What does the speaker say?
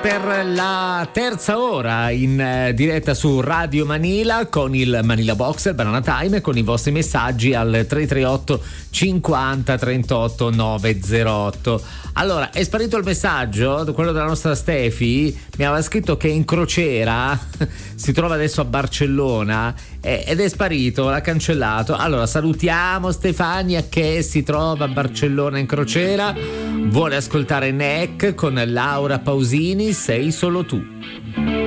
per la terza ora in diretta su Radio Manila con il Manila Box, il Banana Time, con i vostri messaggi al 338 50 38 908. Allora, è sparito il messaggio, quello della nostra Stefi, mi aveva scritto che è in crociera, si trova adesso a Barcellona ed è sparito, l'ha cancellato. Allora salutiamo Stefania che si trova a Barcellona in crociera, vuole ascoltare NEC con Laura Pausini, Sei solo tu.